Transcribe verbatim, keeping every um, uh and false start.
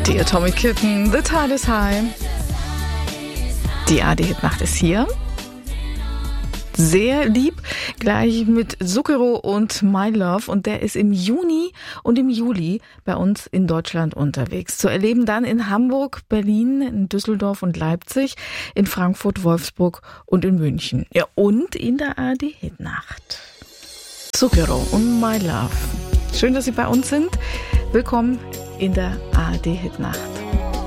Die Atomic Kitten, The Tide is High. Die A D-Hit-Nacht ist hier. Sehr lieb, gleich mit Zucchero und My Love. Und der ist im Juni und im Juli bei uns in Deutschland unterwegs. Zu erleben dann in Hamburg, Berlin, in Düsseldorf und Leipzig, in Frankfurt, Wolfsburg und in München. Ja, und in der A D-Hit-Nacht. Zucchero und My Love. Schön, dass Sie bei uns sind. Willkommen in der A D-Hit-Nacht.